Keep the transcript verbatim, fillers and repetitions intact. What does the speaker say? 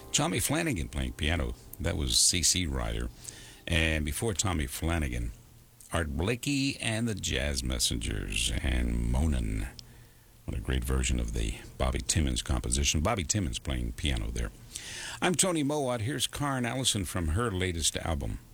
Tommy Flanagan playing piano. That was C C Ryder. And before Tommy Flanagan, Art Blakey and the Jazz Messengers and Moanin'. What a great version of the Bobby Timmons composition. Bobby Timmons playing piano there. I'm Tony Mowat. Here's Karen Allison from her latest album,